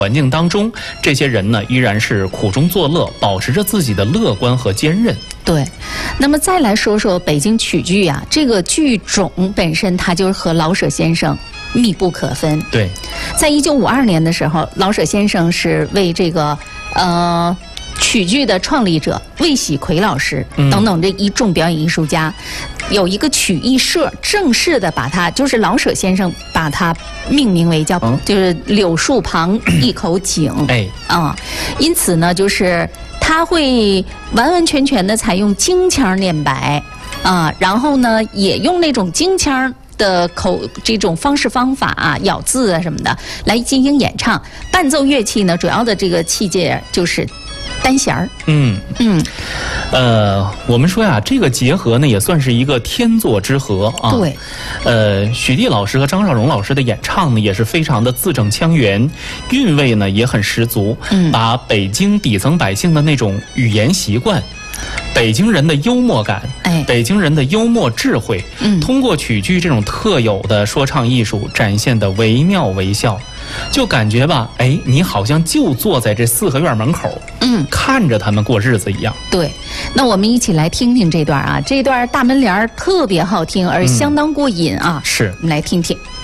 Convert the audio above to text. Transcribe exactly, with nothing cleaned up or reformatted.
环境当中，这些人呢依然是苦中作乐，保持着自己的乐观和坚韧。 对，那么再来说说北京曲剧啊，这个剧种本身它就是和老舍先生密不可分。 对， 在一九五二年的时候，老舍先生是为这个呃曲剧的创立者魏喜奎老师等等这一众表演艺术家，嗯、有一个曲艺社正式的把它，就是老舍先生把它命名为叫、嗯、就是柳树旁一口井。 哎啊、嗯，因此呢，就是他会完完全全的采用京腔念白啊，然后呢也用那种京腔的口这种方式方法啊，咬字啊什么的来进行演唱。伴奏乐器呢，主要的这个器械就是单弦儿。 嗯嗯， 呃，我们说呀，这个结合呢也算是一个天作之合啊。 对。 呃，许地老师和张少荣老师的演唱呢也是非常的字正腔圆，韵味呢也很十足，嗯，把北京底层百姓的那种语言习惯。北京人的幽默感， 哎， 北京人的幽默智慧， 嗯， 通过曲剧这种特有的说唱艺术展现的惟妙惟肖，就感觉吧，哎，你好像就坐在这四合院门口， 嗯， 看着他们过日子一样。 对，那我们一起来听听这段啊，这段大门帘特别好听，而相当过瘾啊， 嗯、是， 我们来听听。